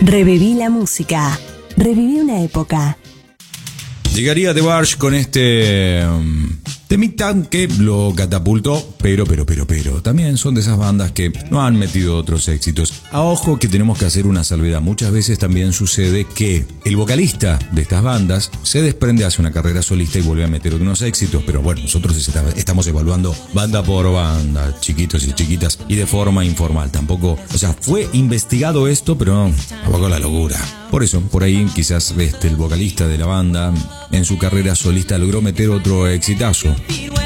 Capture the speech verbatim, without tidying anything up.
Reviví la música. Reviví una época. Llegaría The Barge con este um, temita que lo catapultó, pero, pero, pero, pero, también son de esas bandas que no han metido otros éxitos. A ojo que tenemos que hacer una salvedad. Muchas veces también sucede que el vocalista de estas bandas se desprende, hace una carrera solista y vuelve a meter unos éxitos, pero bueno, nosotros estamos evaluando banda por banda, chiquitos y chiquitas, y de forma informal. Tampoco, o sea, fue investigado esto, pero no, tampoco la locura. Por eso, por ahí quizás este, el vocalista de la banda en su carrera solista logró meter otro exitazo.